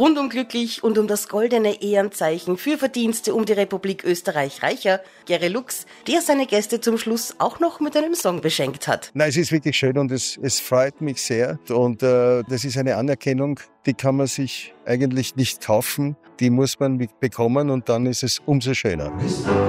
rundum glücklich und um das goldene Ehrenzeichen für Verdienste um die Republik Österreich reicher, Gary Lux, der seine Gäste zum Schluss auch noch mit einem Song beschenkt hat. Nein, es ist wirklich schön und es freut mich sehr. Und das ist eine Anerkennung, die kann man sich eigentlich nicht kaufen. Die muss man bekommen und dann ist es umso schöner.